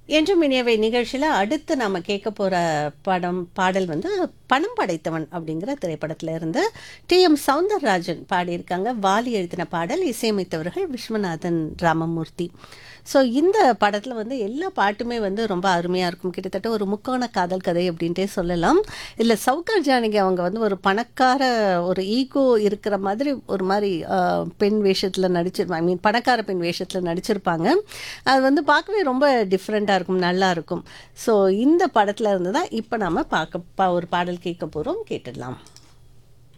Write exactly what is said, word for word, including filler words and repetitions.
என்றும் இனியவை நிகழ்ச்சியில் அடுத்து நாம் கேட்க போகிற படம் பாடல் வந்து பணம் படைத்தவன் அப்படிங்கிற திரைப்படத்தில் இருந்து டி எம் சௌந்தரராஜன் பாடியிருக்காங்க. வாலி எழுதின பாடல், இசையமைத்தவர்கள் விஸ்வநாதன் ராமமூர்த்தி. ஸோ இந்த படத்தில் வந்து எல்லா பாட்டுமே வந்து ரொம்ப அருமையாக இருக்கும். கிட்டத்தட்ட ஒரு முக்கோண காதல் கதை அப்படின்ட்டே சொல்லலாம். இல்லை, சௌகார் ஜானகி அவங்க வந்து ஒரு பணக்கார ஒரு ஈகோ இருக்கிற மாதிரி ஒரு மாதிரி ஆஹ், பெண் வேஷத்தில் நடிச்சிருப்பாங்க. ஐ மீன் பணக்கார பெண் வேஷத்தில் நடிச்சிருப்பாங்க. அது வந்து பார்க்கவே ரொம்ப டிஃப்ரெண்ட்டாக இருக்கும், நல்லா இருக்கும். ஸோ இந்த படத்தில் இருந்து தான் இப்போ நாம் பார்க்க பா ஒரு பாடல் கேட்க போகிறோம். கேட்டுடலாம்.